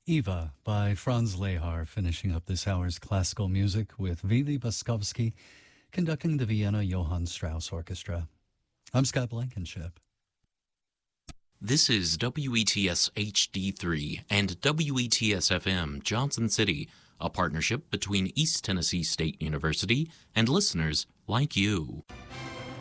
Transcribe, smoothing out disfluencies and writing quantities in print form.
Eva by Franz Lehar, finishing up this hour's classical music with Vili Boskovsky conducting the Vienna Johann Strauss Orchestra. I'm Scott Blankenship. This is WETS HD3 and WETS FM Johnson City, a partnership between East Tennessee State University and listeners like you.